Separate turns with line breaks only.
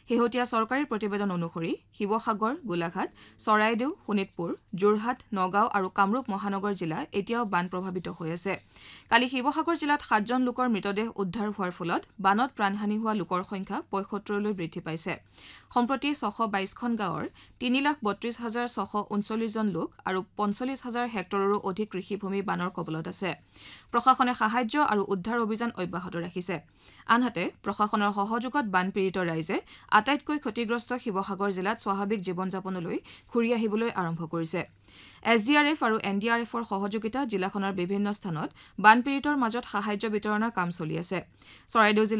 শেহতীয়া চৰকাৰী প্ৰতিবেদন অনুসৰি শিৱসাগৰ, গোলাঘাট, চৰাইদেউ, শোণিতপুৰ, যোৰহাট, নগাঁও আৰু কামৰূপ মহানগৰ জিলা এতিয়াও বান প্ৰভাৱিত হৈ আছে। কালি শিৱসাগৰ জিলাত ৭জন লোকৰ মৃতদেহ উদ্ধাৰ হোৱাৰ ফলত বানত প্ৰাণহানি হোৱা লোকৰ সংখ্যা ৭৫লৈ বৃদ্ধি পাইছে। সম্প্ৰতি ৬২২খন গাঁৱৰ ৩,৩২,৬৩৯ জন লোক আৰু ৪৫,০০০ হেক্টৰৰো অধিক কৃষিভূমি বানৰ কবলত আছে। প্ৰশাসনে সাহায্য আৰু উদ্ধাৰ অভিযান অব্যাহত ৰাখিছে। আনহাতে প্ৰশাসনৰ সহযোগত বানপীড়িত ৰাইজে আটাইতকৈ ক্ষতিগ্ৰস্ত শিৱসাগৰ জিলাত স্বাভাৱিক জীৱন যাপনলৈ ঘূৰি আহিবলৈ আৰম্ভ কৰিছে। SDRF আৰু NDRFৰ সহযোগিতাত জিলাখনৰ বিভিন্ন স্থানত বানপীড়িতৰ মাজত সাহায্য বিতৰণৰ কাম চলি আছে। চৰাইদেউ